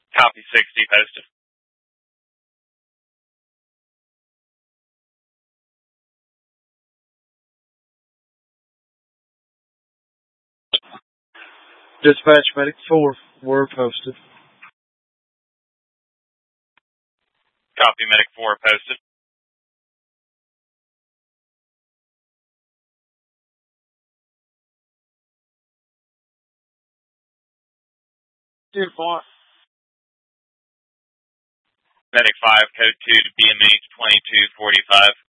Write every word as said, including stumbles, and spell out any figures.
Copy sixty posted. Dispatch Medic four, were posted. Copy Medic four posted. ten four. Medic five, code two to B M H twenty-two forty-five.